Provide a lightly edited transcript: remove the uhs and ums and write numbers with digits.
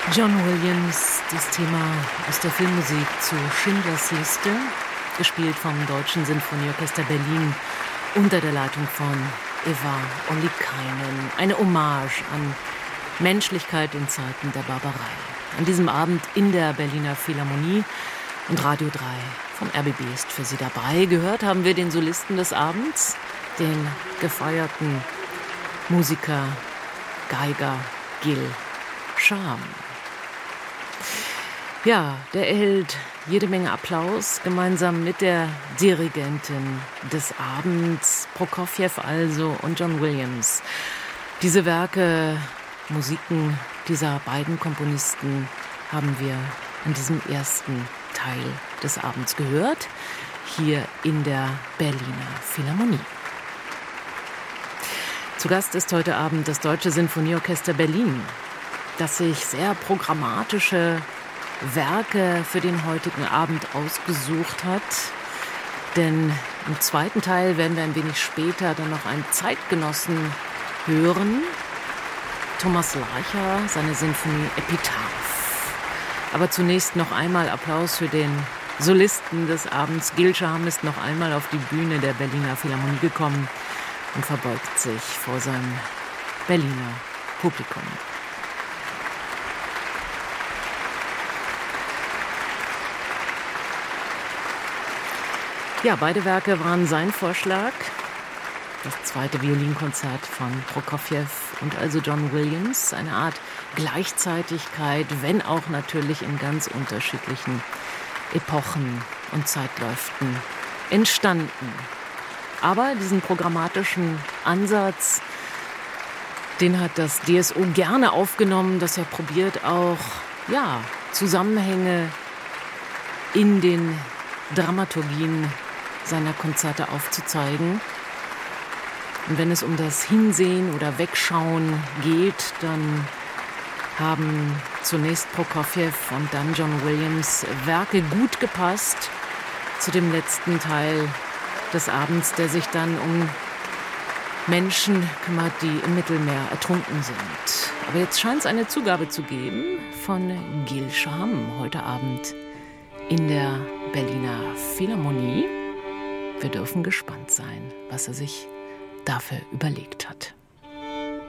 John Williams, das Thema aus der Filmmusik zu Schindlers Liste, gespielt vom Deutschen Sinfonieorchester Berlin unter der Leitung von Eva Ollikainen. Eine Hommage an Menschlichkeit in Zeiten der Barbarei. An diesem Abend in der Berliner Philharmonie und Radio 3 vom RBB ist für Sie dabei. Gehört haben wir den Solisten des Abends, den gefeierten Musiker, Geiger Gil Shaham. Ja, der erhält jede Menge Applaus, gemeinsam mit der Dirigentin des Abends, Prokofjew also und John Williams. Diese Werke, Musiken dieser beiden Komponisten haben wir in diesem ersten Teil des Abends gehört, hier in der Berliner Philharmonie. Zu Gast ist heute Abend das Deutsche Sinfonieorchester Berlin, das sich sehr programmatische Werke für den heutigen Abend ausgesucht hat. Denn im zweiten Teil werden wir ein wenig später dann noch einen Zeitgenossen hören. Thomas Larcher, seine Sinfonie Epitaph. Aber zunächst noch einmal Applaus für den Solisten des Abends. Gil Shaham ist noch einmal auf die Bühne der Berliner Philharmonie gekommen und verbeugt sich vor seinem Berliner Publikum. Ja, beide Werke waren sein Vorschlag. Das zweite Violinkonzert von Prokofjew und also John Williams. Eine Art Gleichzeitigkeit, wenn auch natürlich in ganz unterschiedlichen Epochen und Zeitläuften entstanden. Aber diesen programmatischen Ansatz, den hat das DSO gerne aufgenommen, dass er probiert auch Zusammenhänge in den Dramaturgien seiner Konzerte aufzuzeigen. Und wenn es um das Hinsehen oder Wegschauen geht, dann haben zunächst Prokofjew und dann John Williams Werke gut gepasst zu dem letzten Teil des Abends, der sich dann um Menschen kümmert, die im Mittelmeer ertrunken sind. Aber jetzt scheint es eine Zugabe zu geben von Gil Shaham heute Abend in der Berliner Philharmonie. Wir dürfen gespannt sein, was er sich dafür überlegt hat.